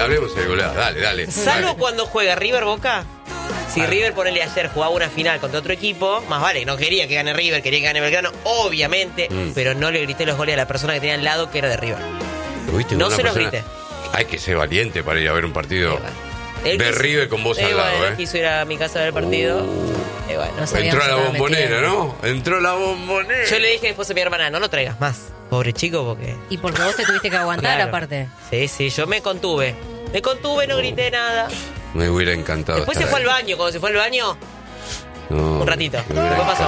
hablemos del goleador. Dale. Salvo cuando juega River Boca. Si River, ponele ayer, jugaba una final contra otro equipo, más vale, no quería que gane River, quería que gane Belgrano, obviamente, pero no le grité los goles a la persona que tenía al lado que era de River. No se los grité. Hay que ser valiente para ir a ver un partido de River con vos al lado. Él quiso ir a mi casa a ver el partido. Entró a la bombonera, ¿no? Entró la bombonera. Yo le dije después a mi hermana, no lo traigas más, pobre chico, porque... Y porque vos te tuviste que aguantar, aparte. Sí, yo me contuve, no grité nada. Me hubiera encantado. Después se fue al baño, cuando se fue al baño, un ratito. ¿Qué pasó?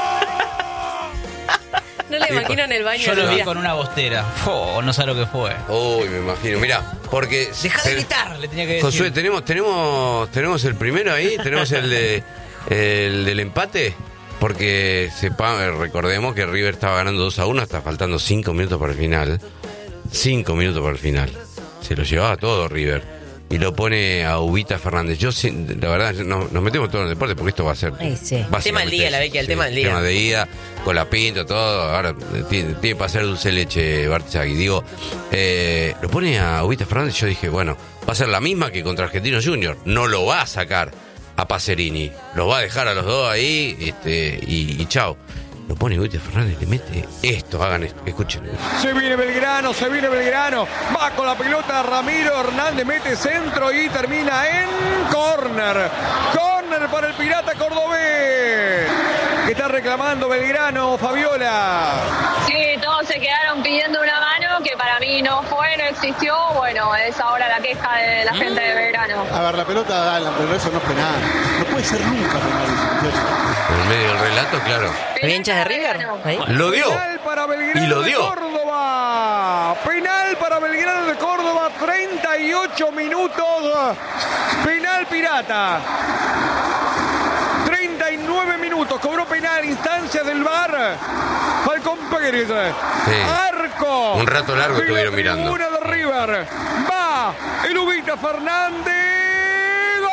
No le imagino en el baño. Yo lo vi con una bostera. No sé lo que fue. Uy, me imagino. Mirá, porque... Deja de gritar, le tenía que decir. Josué, tenemos el primero ahí, tenemos el del empate, porque recordemos que River estaba ganando 2-1, hasta faltando 5 minutos para el final. 5 minutos para el final. Se lo llevaba todo River. Y lo pone a Ubita Fernández. Yo, la verdad, nos metemos todo en el deporte porque esto va a ser... Sí. El tema del día, la Becky, el tema del día. El tema de ida, con la pinta, todo. Ahora tiene para hacer dulce leche, Bartzagui. Digo, lo pone a Ubita Fernández. Yo dije, bueno, va a ser la misma que contra Argentino Junior. No lo va a sacar a Pacerini. Los va a dejar a los dos ahí y chao. Lo pone Ubita Fernández, le mete esto, hagan esto, escuchen. Se viene Belgrano, va con la pelota Ramiro Hernández, mete centro y termina en córner. Córner para el Pirata cordobés, que está reclamando Belgrano, Fabiola. Sí, todos se quedaron pidiendo una mano, que para mí no existió. Bueno, es ahora la queja de la gente de Belgrano. A ver, la pelota da, pero eso no es penal. No puede ser nunca penal. En el medio del relato, claro. ¿Había hinchas de River? ¿Ahí? Lo dio. Penal para Belgrano Y lo dio. de Córdoba. Penal para Belgrano de Córdoba, 38 minutos. Penal Pirata. 39 minutos, cobró penal, instancias del VAR. Falcón Pérez. Sí. Arco. Un rato largo estuvieron mirando. Una de River. Va el Ubita Fernández. ¡Gol!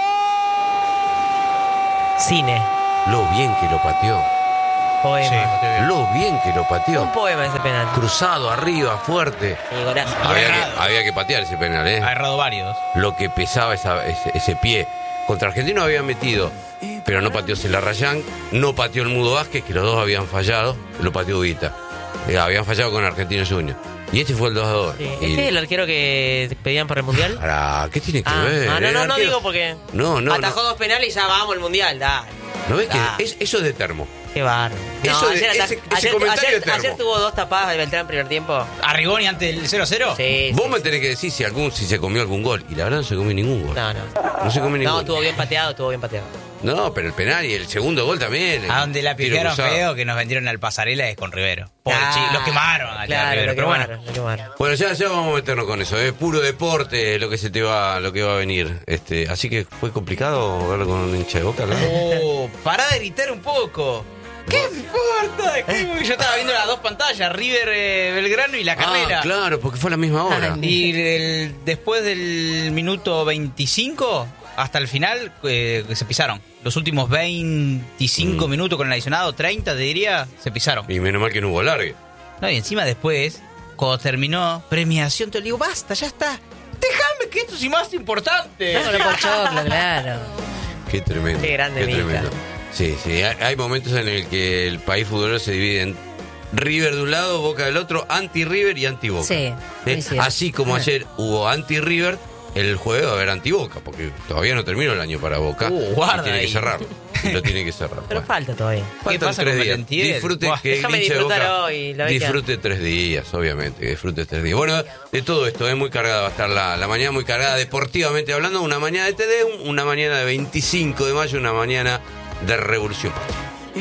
Cine. Lo bien que lo pateó. Poema. Sí. Lo bien que lo pateó. Un poema ese penal. Cruzado, arriba, fuerte. Sí, golazo. Había que patear ese penal, Ha errado varios. Lo que pesaba ese pie. Contra Argentino había metido, pero no pateó Celarrayán, no pateó el Mudo Vázquez, que los dos habían fallado, lo pateó Ubita. Habían fallado con Argentino Junior. Y este fue el 2-2. Sí. ¿Este es el arquero que pedían para el Mundial? ¿Qué tiene que ver? No digo porque atajó 2 penales y ya vamos al Mundial, dale. ¿No ves que eso es de Termo? Qué bárbaro. Ese comentario de Termo. Ayer tuvo 2 tapadas de Beltrán en primer tiempo. ¿A Rigoni antes del 0-0? Sí. Vos me tenés que decir si se comió algún gol. Y la verdad no se comió ningún gol. No se comió ningún gol. No, estuvo bien pateado. No, pero el penal y el segundo gol también. A donde la pifiaron feo que nos vendieron al Pasarela es con Rivero. Los quemaron a Rivero, pero bueno. Bueno, ya vamos a meternos con eso. Es puro deporte lo que va a venir. Así que fue complicado verlo con un hincha de Boca, ¿no? Pará de gritar un poco. ¿Qué importa? Yo estaba viendo las dos pantallas, River Belgrano y la carrera. Claro, porque fue a la misma hora. Y después del minuto 25 hasta el final se pisaron. Los últimos 25 minutos con el adicionado, 30 te diría, se pisaron. Y menos mal que no hubo largue. No, y encima después, cuando terminó premiación, te digo, basta, ya está. Déjame que esto es más importante. No, por choclo, claro. Qué tremendo. Qué grande, tremendo. Sí, hay momentos en el que el país futbolero se divide en River de un lado, Boca del otro, anti-River y anti-Boca. Sí. Así como ayer hubo anti-River, el jueves va a haber anti-Boca, porque todavía no terminó el año para Boca. Guarda y tiene que cerrarlo. Lo tiene que cerrar. Pero falta todavía. Faltan pasa 3 con días. Valentiel? Disfrute que déjame el hincha de disfrutar Boca hoy, la disfrute 3 días, obviamente. Disfrute 3 días. Bueno, de todo esto es muy cargada, va a estar la mañana muy cargada deportivamente hablando. Una mañana de TD, una mañana de 25 de mayo, una mañana de Revolución Patria.